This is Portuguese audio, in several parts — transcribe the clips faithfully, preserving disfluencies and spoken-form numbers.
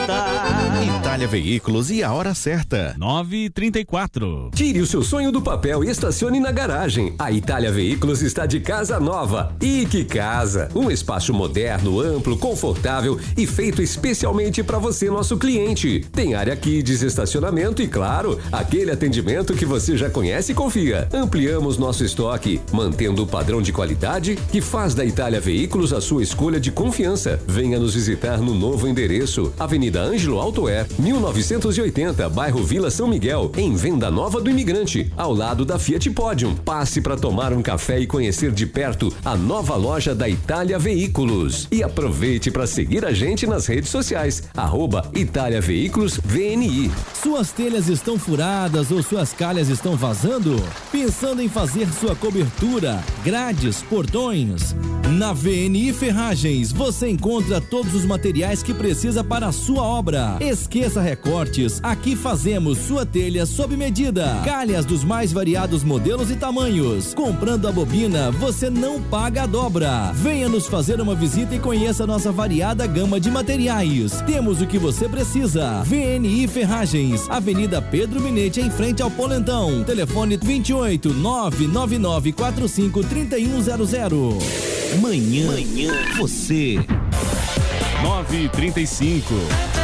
acreditar. Itália Veículos e a hora certa. nove e trinta e quatro. Tire o seu sonho do papel e estacione na garagem. A Itália Veículos está de casa nova. E que casa! Um espaço moderno, amplo, confortável e feito especialmente para você, nosso cliente. Tem área kids, estacionamento e, claro, aquele atendimento que você já conhece e confia. Ampliamos nosso estoque, mantendo o padrão de qualidade que faz da Itália Veículos a sua escolha de confiança. Venha nos visitar no novo endereço, Avenida Ângelo Altoé, mil novecentos e oitenta, bairro Vila São Miguel, em Venda Nova do Imigrante, ao lado da Fiat Podium. Passe para tomar um café e conhecer de perto a nova loja da Itália Veículos. E aproveite para seguir a gente nas redes sociais, arroba Itália Veículos V N I. Suas telhas estão furadas ou suas calhas estão vazando? Pensando em fazer sua cobertura, grades, portões? Na V N I Ferragens você encontra todos os materiais que precisa para a sua obra. Esqueça recortes, aqui fazemos sua telha sob medida. Calhas dos mais variados modelos e tamanhos. Comprando a bobina, você não paga a dobra. Venha nos fazer uma visita e conheça nossa variada gama de materiais. Temos o que você precisa. V N I Ferragens, Avenida Pedro Minete, em frente ao Polentão. Telefone vinte e oito, nove nove nove quatro cinco, três um zero zero. Manhã, Manhã, você. nove e trinta e cinco.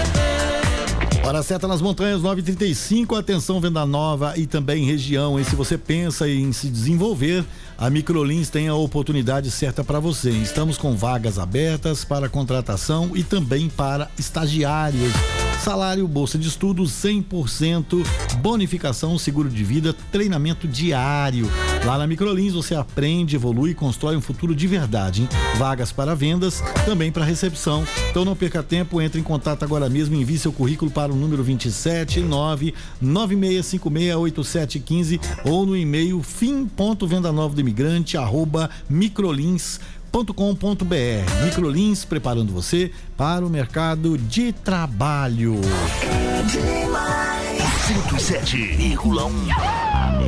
Hora certa nas montanhas, nove e trinta e cinco. Atenção, Venda Nova e também região. E se você pensa em se desenvolver, a Microlins tem a oportunidade certa para você. Estamos com vagas abertas para contratação e também para estagiários. Salário, bolsa de estudos cem por cento, bonificação, seguro de vida, treinamento diário. Lá na Microlins você aprende, evolui e constrói um futuro de verdade, hein? Vagas para vendas, também para recepção. Então não perca tempo, entre em contato agora mesmo, envie seu currículo para o número vinte e sete, nove nove seis cinco seis oito sete um cinco ou no e-mail fim ponto venda nova do imigrante arroba microlins ponto com ponto br. Microlins, preparando você para o mercado de trabalho. cento e sete vírgula um.